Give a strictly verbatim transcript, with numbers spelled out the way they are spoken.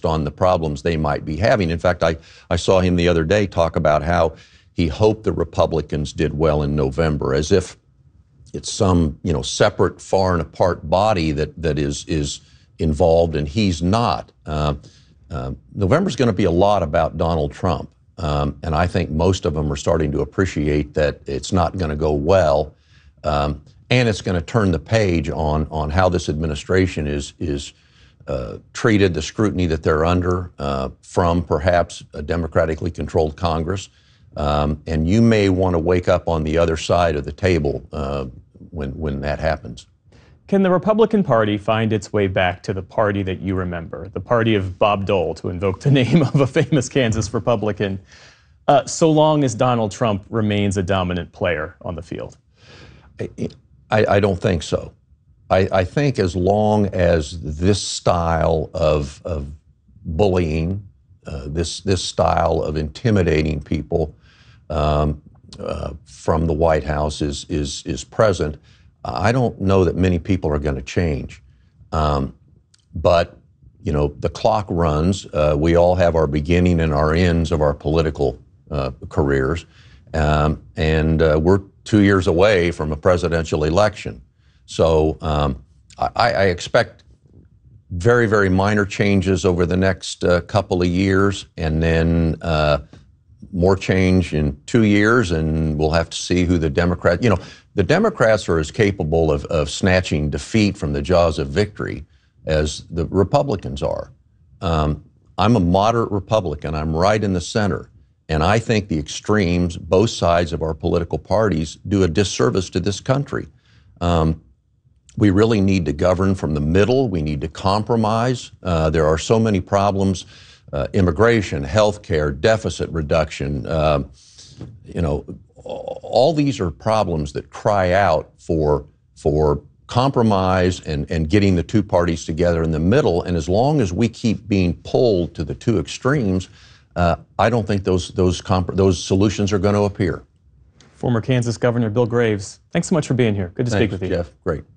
focused on the problems they might be having. In fact, I, I saw him the other day talk about how he hoped the Republicans did well in November, as if it's some, you know, separate, far and apart body that, that is, is involved, and he's not. Uh, uh, November's going to be a lot about Donald Trump, um, and I think most of them are starting to appreciate that it's not going to go well, um, and it's going to turn the page on, on how this administration is, is uh, treated, the scrutiny that they're under uh, from perhaps a democratically controlled Congress. Um, and you may want to wake up on the other side of the table uh, when, when that happens. Can the Republican Party find its way back to the party that you remember, the party of Bob Dole, to invoke the name of a famous Kansas Republican, uh, so long as Donald Trump remains a dominant player on the field? I, I, I don't think so. I, I think as long as this style of, of bullying, uh, this, this style of intimidating people Um, uh, from the White House is is is present, I don't know that many people are going to change. Um, but you know, the clock runs. Uh, we all have our beginning and our ends of our political uh, careers, um, and uh, we're two years away from a presidential election. So um, I, I expect very very minor changes over the next uh, couple of years, and then. Uh, More change in two years, and we'll have to see who the Democrats, you know, the Democrats are as capable of, of snatching defeat from the jaws of victory as the Republicans are. Um, I'm a moderate Republican. I'm right in the center. And I think the extremes, both sides of our political parties, do a disservice to this country. Um, we really need to govern from the middle. We need to compromise. Uh, there are so many problems. Uh, immigration, health care, deficit reduction, uh, you know, all these are problems that cry out for, for compromise and, and getting the two parties together in the middle. And as long as we keep being pulled to the two extremes, uh, I don't think those, those, comp- those solutions are going to appear. Former Kansas Governor Bill Graves, thanks so much for being here. Good to Thanks, speak with you. Jeff. Great.